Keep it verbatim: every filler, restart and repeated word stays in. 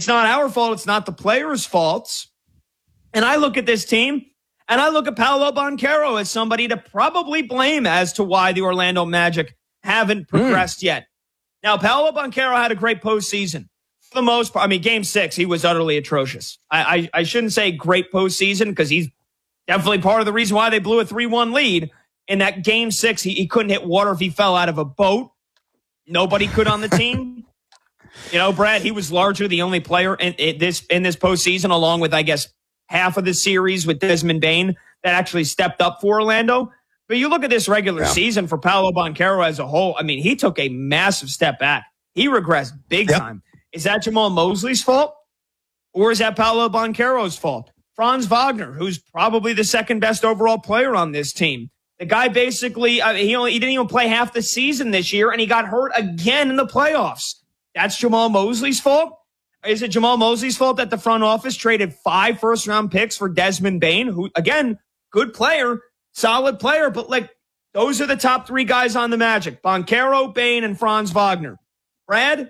It's not our fault. It's not the players' faults. And I look at this team, and I look at Paolo Banchero as somebody to probably blame as to why the Orlando Magic haven't progressed mm. yet. Now, Paolo Banchero had a great postseason. For the most part, I mean, game six, he was utterly atrocious. I, I, I shouldn't say great postseason because he's definitely part of the reason why they blew a three one lead. In that game six, he, he couldn't hit water if he fell out of a boat. Nobody could on the team. You know, Brad, he was largely the only player in, in this in this postseason, along with, I guess, half of the series with Desmond Bane that actually stepped up for Orlando. But you look at this regular yeah. season for Paolo Banchero as a whole, I mean, he took a massive step back. He regressed big yep. time. Is that Jamal Mosley's fault? Or is that Paolo Banchero's fault? Franz Wagner, who's probably the second best overall player on this team. The guy basically, uh, he, only, he didn't even play half the season this year, and he got hurt again in the playoffs. That's Jamal Mosley's fault? Is it Jamal Mosley's fault that the front office traded five first-round picks for Desmond Bane, who, again, good player, solid player, but, like, those are the top three guys on the Magic. Banchero, Bane, and Franz Wagner. Brad,